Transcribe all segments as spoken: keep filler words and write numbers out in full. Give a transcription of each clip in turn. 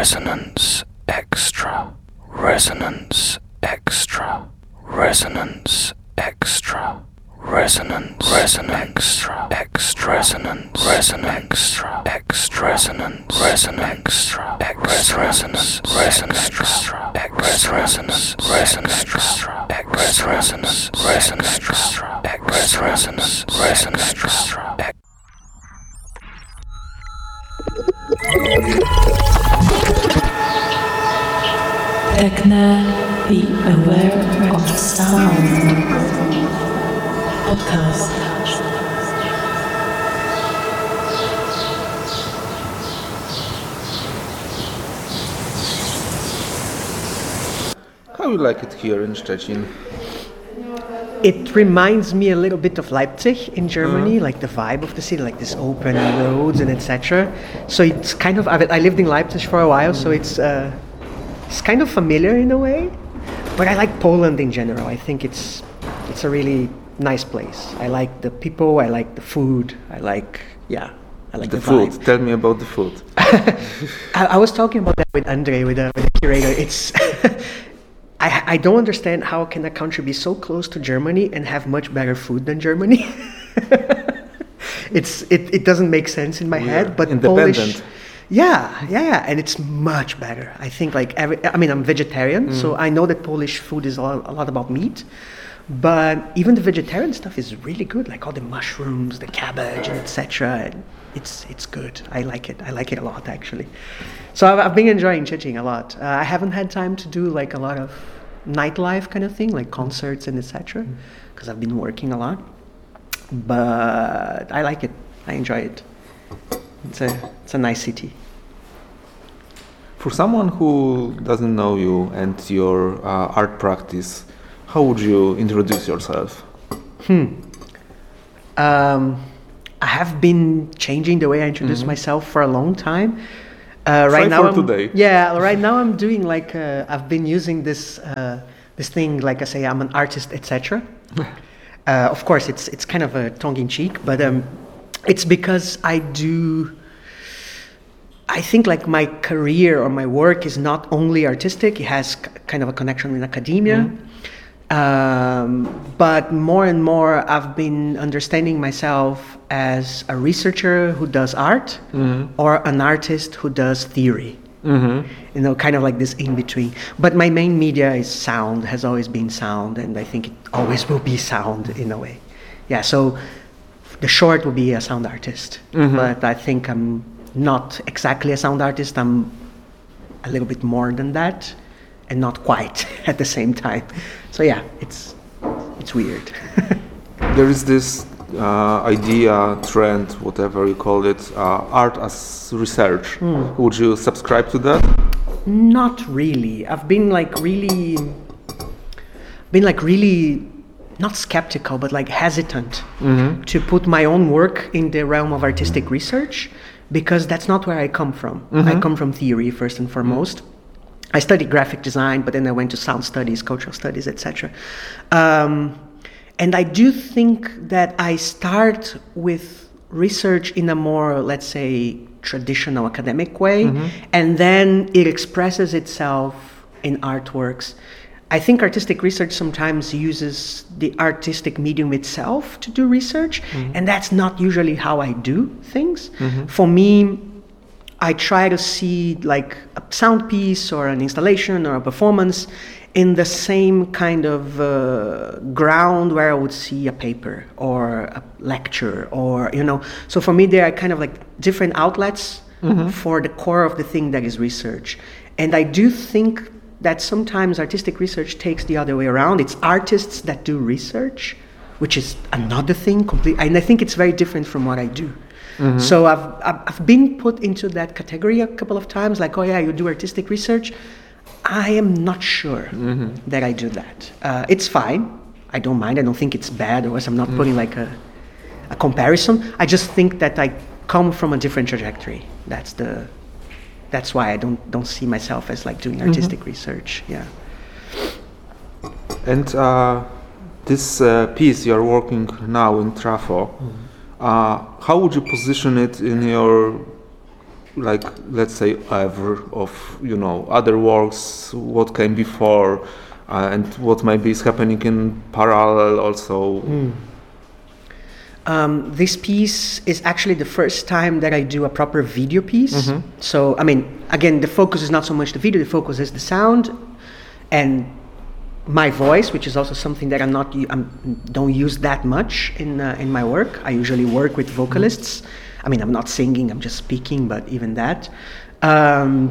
Resonance Extra. Resonance Extra. Resonance Extra. Resonance Resonance Extra. Resonance Resonance Extra. Resonance Resonance Extra. Resonance Resonance Resonance Resonance Resonance Resonance Resonance Resonance. Techna, be aware of sound. Podcast. How you like it here in Szczecin? It reminds me a little bit of Leipzig in Germany, uh-huh. like the vibe of the city, like this open roads and et cetera. So it's kind of, I lived in Leipzig for a while, so it's uh, it's kind of familiar in a way. But I like Poland in general. I think it's it's a really nice place. I like the people, I like the food, I like, yeah, I like the, the food. vibe. Tell me about the food. I, I was talking about that with Andre, with the, with the curator. It's... I, I don't understand how can a country be so close to Germany and have much better food than Germany. it's it, it doesn't make sense in my we head, but Polish, yeah, yeah, yeah, and it's much better. I think like every, I mean, I'm vegetarian, mm. so I know that Polish food is a lot, a lot about meat, but even the vegetarian stuff is really good, like all the mushrooms, the cabbage, and et cetera. It's it's good. I like it. I like it a lot actually. So I've, I've been enjoying Szczecin a lot. Uh, I haven't had time to do like a lot of nightlife kind of thing, like concerts and et cetera, because I've been working a lot. But I like it. I enjoy it. It's a it's a nice city. For someone who doesn't know you and your uh, art practice, how would you introduce yourself? Hmm. Um, I have been changing the way I introduce mm-hmm. myself for a long time. Uh, right now, I'm, today. yeah. Right now, I'm doing like uh, I've been using this uh, this thing. Like I say, I'm an artist, et cetera. uh, of course, it's it's kind of a tongue-in-cheek, but um, it's because I do. I think like my career or my work is not only artistic. It has c- kind of a connection with academia. Mm. Um, but more and more, I've been understanding myself as a researcher who does art, mm-hmm. or an artist who does theory. Mm-hmm. You know, kind of like this in between. But my main media is sound, has always been sound, and I think it always will be sound in a way. Yeah, so the short will be a sound artist, mm-hmm. but I think I'm not exactly a sound artist. I'm a little bit more than that, and not quite at the same time. So yeah, it's it's weird. There is this uh, idea, trend, whatever you call it, uh, art as research. Mm. Would you subscribe to that? Not really. I've been like really, been like really, not skeptical, but like hesitant mm-hmm. to put my own work in the realm of artistic research, because that's not where I come from. Mm-hmm. I come from theory first and foremost. Mm-hmm. I studied graphic design, but then I went to sound studies, cultural studies, et cetera. Um, and I do think that I start with research in a more, let's say, traditional academic way, mm-hmm. and then it expresses itself in artworks. I think artistic research sometimes uses the artistic medium itself to do research, mm-hmm. and that's not usually how I do things. Mm-hmm. For me, I try to see like a sound piece or an installation or a performance in the same kind of uh, ground where I would see a paper or a lecture, or, you know. So for me, there are kind of like different outlets mm-hmm. for the core of the thing that is research. And I do think that sometimes artistic research takes the other way around. It's artists that do research, which is another thing completely. And I think it's very different from what I do. Mm-hmm. So I've I've been put into that category a couple of times, like, oh yeah, you do artistic research. I am not sure mm-hmm. that I do that. Uh, it's fine. I don't mind. I don't think it's bad, or else I'm not mm-hmm. putting like a a comparison. I just think that I come from a different trajectory. That's the that's why I don't don't see myself as like doing artistic mm-hmm. research. Yeah. And uh, this uh, piece you are working now in Trafo. Mm-hmm. Uh, how would you position it in your like, let's say, ever of, you know, other works, what came before, uh, and what maybe is happening in parallel also? Mm. Um, this piece is actually the first time that I do a proper video piece. Mm-hmm. So, I mean, again, the focus is not so much the video, the focus is the sound and my voice, which is also something that I'm not, I don't use that much in uh, in my work. I usually work with vocalists. Mm-hmm. I mean, I'm not singing, I'm just speaking, but even that. Um,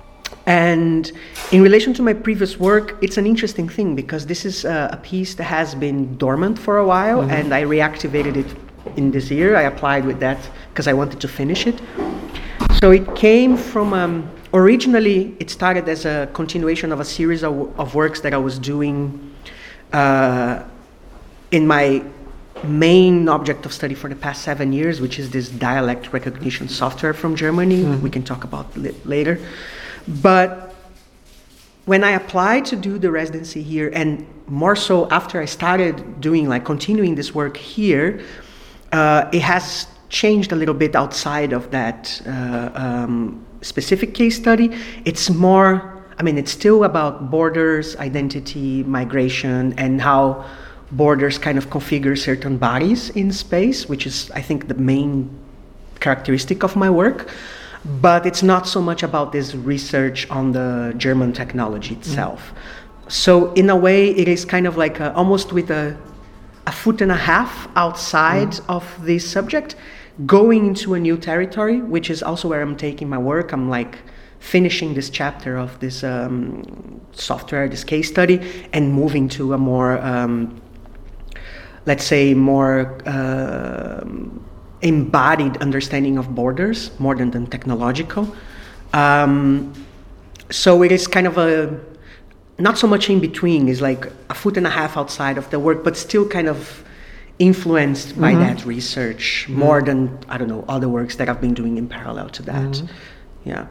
and in relation to my previous work, it's an interesting thing because this is uh, a piece that has been dormant for a while, mm-hmm. and I reactivated it in this year. I applied with that because I wanted to finish it. So it came from, um, originally it started as a continuation of a series of, of works that I was doing uh, in my main object of study for the past seven years, which is this dialect recognition software from Germany. Mm-hmm. We can talk about it later. But when I applied to do the residency here, and more so after I started doing, like, continuing this work here, uh, it has changed a little bit outside of that uh, um, specific case study. It's more, I mean, it's still about borders, identity, migration, and how borders kind of configure certain bodies in space, which is, I think, the main characteristic of my work. But it's not so much about this research on the German technology itself. Mm. So in a way, it is kind of like a, almost with a, a foot and a half outside mm. of this subject, going into a new territory, which is also where I'm taking my work. I'm like finishing this chapter of this um, software, this case study, and moving to a more, um, let's say, more uh, embodied understanding of borders, more than, than technological. Um, so it is kind of a, not so much in between, it's like a foot and a half outside of the work, but still kind of influenced by mm-hmm. that research mm-hmm. more than, I don't know, other works that I've been doing in parallel to that. Mm-hmm. Yeah.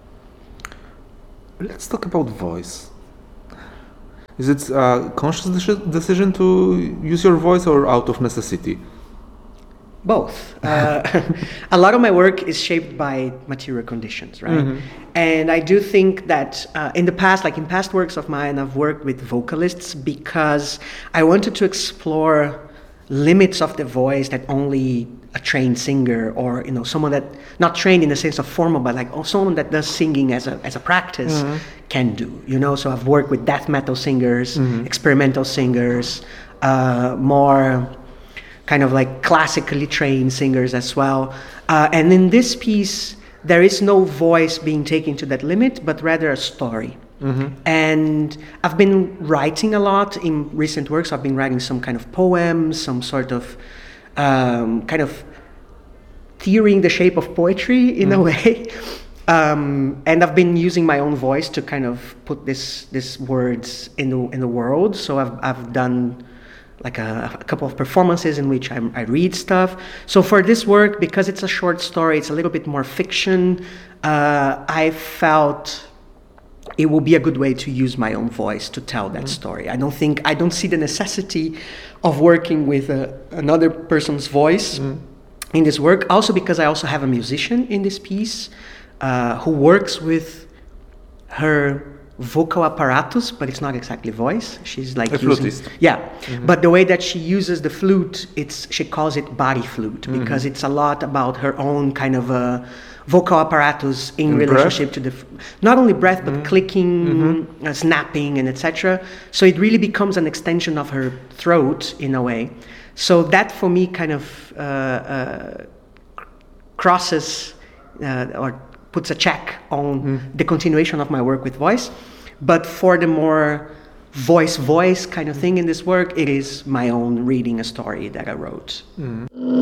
Let's talk about voice. Is it a conscious de- decision to use your voice or out of necessity? Both. Uh, a lot of my work is shaped by material conditions, right? Mm-hmm. And I do think that uh, in the past, like in past works of mine, I've worked with vocalists because I wanted to explore limits of the voice that only a trained singer, or, you know, someone that, not trained in the sense of formal, but like oh, someone that does singing as a as a practice mm-hmm. can do, you know? So I've worked with death metal singers, mm-hmm. experimental singers, uh, more kind of like classically trained singers as well. Uh, and in this piece, there is no voice being taken to that limit, but rather a story. Mm-hmm. And I've been writing a lot in recent works. I've been writing some kind of poems, some sort of um, kind of theorying the shape of poetry in mm-hmm. a way. Um, and I've been using my own voice to kind of put this this words in the in the world. So I've I've done like a, a couple of performances in which I, I read stuff. So for this work, because it's a short story, it's a little bit more fiction, uh, I felt it will be a good way to use my own voice to tell that mm-hmm. story. I don't think, I don't see the necessity of working with a, another person's voice mm-hmm. in this work. Also because I also have a musician in this piece uh, who works with her vocal apparatus, but it's not exactly voice. She's like a using, flutist. Yeah, mm-hmm. but the way that she uses the flute, it's she calls it body flute mm-hmm. because it's a lot about her own kind of a vocal apparatus in and relationship breath? to the, not only breath but mm-hmm. clicking, mm-hmm. Uh, snapping, and et cetera. So it really becomes an extension of her throat in a way. So that for me kind of uh, uh, crosses uh, or puts a check on mm. the continuation of my work with voice. But for the more voice-voice kind of thing in this work, it is my own reading a story that I wrote. Mm.